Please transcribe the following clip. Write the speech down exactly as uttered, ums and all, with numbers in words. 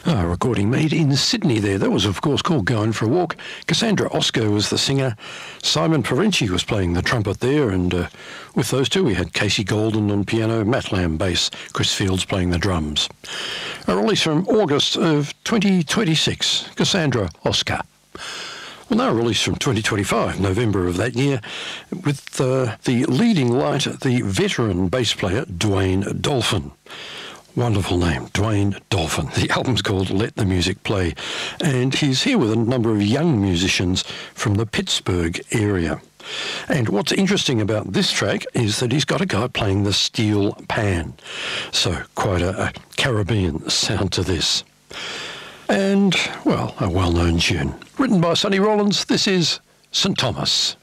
A recording made in Sydney there. That was, of course, called Going for a Walk. Cassandra Oscar was the singer. Simon Perenci was playing the trumpet there, and uh, with those two we had Casey Golden on piano, Matt Lamb bass, Chris Fields playing the drums. A release from August of twenty twenty-six, Cassandra Oscar. Well, now a release from twenty twenty-five, November of that year, with uh, the leading light, the veteran bass player, Dwayne Dolphin. Wonderful name, Dwayne Dolphin. The album's called Let the Music Play, and he's here with a number of young musicians from the Pittsburgh area. And what's interesting about this track is that he's got a guy playing the steel pan. So quite a, a Caribbean sound to this. And, well, a well-known tune. Written by Sonny Rollins, this is Saint Thomas.